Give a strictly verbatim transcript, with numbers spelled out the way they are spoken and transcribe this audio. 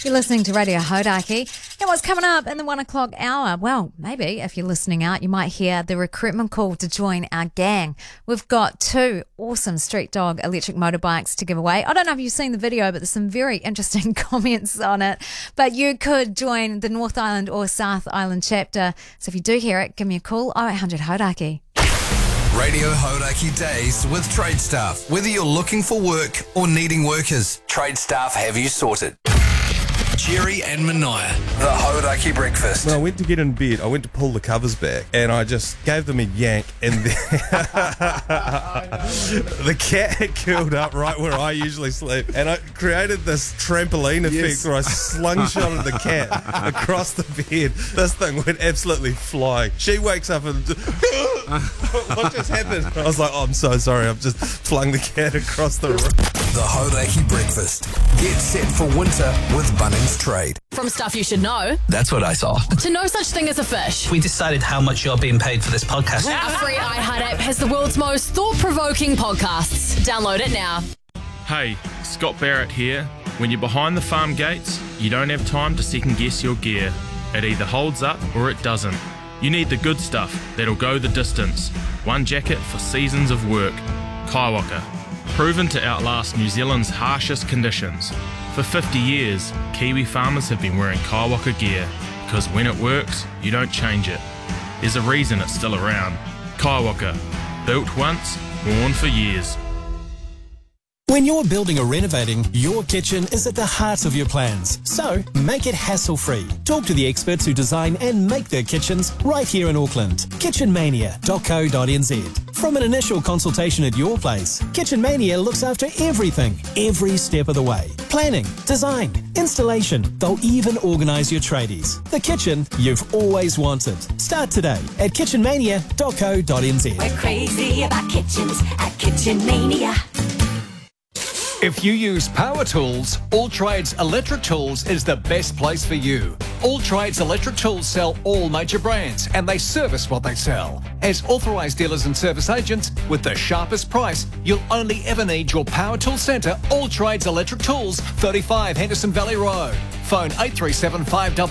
You're listening to Radio Hodaki. Now what's coming up in the one o'clock hour? Well, maybe if you're listening out, you might hear the recruitment call to join our gang. We've got two awesome Street Dog electric motorbikes to give away. I don't know if you've seen the video, but there's some very interesting comments on it. But you could join the North Island or South Island chapter. So if you do hear it, give me a call, oh eight hundred Hodaki. Radio Hodaki Days with Trade Staff. Whether you're looking for work or needing workers, Trade Staff have you sorted. Jerry and Mania, the Hodaki Breakfast. When I went to get in bed, I went to pull the covers back and I just gave them a yank and then the cat had curled up right where I usually sleep, and I created this trampoline effect yes. where I slingshotted the cat across the bed. This thing went absolutely flying. She wakes up and what just happened? I was like, oh, I'm so sorry, I've just flung the cat across the room. The Hodaki Breakfast. Get set for winter with Bunnings Trade. From stuff you should know, that's what I saw, to no such thing as a fish. We decided how much you're being paid for this podcast. Our free iHeart app has the world's most thought-provoking podcasts. Download it now. Hey, Scott Barrett here. When you're behind the farm gates, you don't have time to second-guess your gear. It either holds up or it doesn't. You need the good stuff that'll go the distance. One jacket for seasons of work. Kaiwaka. Proven to outlast New Zealand's harshest conditions. For fifty years, Kiwi farmers have been wearing Kaiwaka gear because when it works, you don't change it. There's a reason it's still around. Kaiwaka. Built once, worn for years. When you're building or renovating, your kitchen is at the heart of your plans. So, make it hassle-free. Talk to the experts who design and make their kitchens right here in Auckland. kitchen mania dot co dot n z. From an initial consultation at your place, Kitchen Mania looks after everything, every step of the way. Planning, design, installation, they'll even organise your tradies. The kitchen you've always wanted. Start today at kitchen mania dot co dot n z. We're crazy about kitchens at Kitchen Mania. If you use power tools, All Trades Electric Tools is the best place for you. All Trades Electric Tools sell all major brands and they service what they sell. As authorised dealers and service agents, with the sharpest price, you'll only ever need your power tool centre, All Trades Electric Tools, thirty-five Henderson Valley Road. Phone eight three seven five